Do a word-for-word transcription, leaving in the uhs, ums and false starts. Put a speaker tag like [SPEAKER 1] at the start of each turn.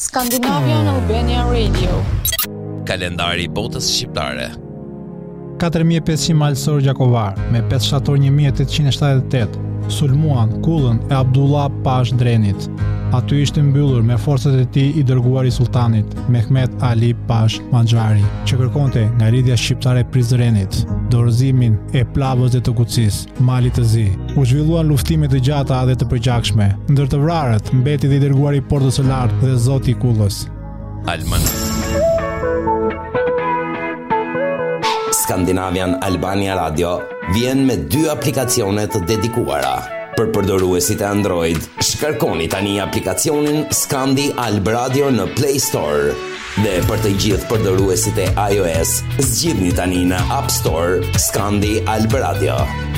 [SPEAKER 1] Scandinavian Albania Radio.
[SPEAKER 2] Kalendari i botës shqiptare.
[SPEAKER 3] katër mijë e pesëqind malësor Gjakovar me pesë shtator një mijë e tetëqind e shtatëdhjetë e tetë, sulmuan kullën e Abdullah Pash Drenit. Aty ishte mbyllur me forcat e tij i dërguar i sultanit, Mehmet Ali Pash Maxhari, që kërkonte ngjarritja shqiptare e Prizrenit, dorëzimin e plavës dhe të Kucis, Malit të Zi. U zhvilluan luftime të gjata dhe të përgjakshme, ndër të vrarët mbeti dhe i dërguari i Portës së Lartë dhe zoti i kullës.
[SPEAKER 2] Alman.
[SPEAKER 4] Scandinavian Albania Radio vjen me dy aplikacione të dedikuara. Për përdoruesit e Android, shkarkoni tani aplikacionin Scandi Alb Radio në Play Store. Dhe për të gjithë përdoruesit e iOS, zgjidhni tani në App Store Scandi Alb Radio.